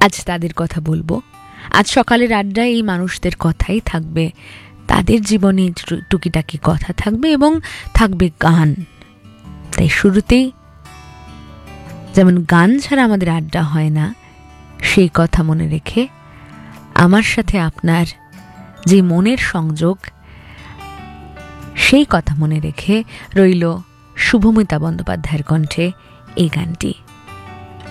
আজ তাদের কথা বলবো। আজ সকালের আড্ডায় এই মানুষদের কথাই থাকবে, তাদের জীবনে টুকিটাকি কথা থাকবে এবং থাকবে গান। তাই শুরুতেই যেমন গান ছাড়া আমাদের আড্ডা হয় না, সেই কথা মনে রেখে আমার সাথে আপনার যে মনের সংযোগ, সেই কথা মনে রেখে রইল শুভমিতা বন্দ্যোপাধ্যায়ের কণ্ঠে এই গানটি।